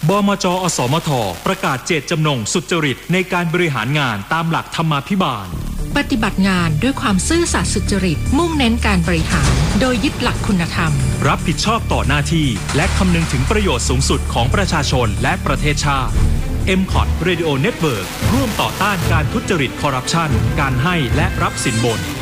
บมจ.อสมท.ประกาศเจตจำนงสุจริตในการบริหารงานตามหลักธรรมาภิบาลปฏิบัติงานด้วยความซื่อสัตย์สุจริตมุ่งเน้นการบริหารโดยยึดหลักคุณธรรมรับผิดชอบต่อหน้าที่และคำนึงถึงประโยชน์สูงสุดของประชาชนและประเทศชาติ MCOT Radio Network ร่วมต่อต้านการทุจริตคอร์รัปชันการให้และรับสินบน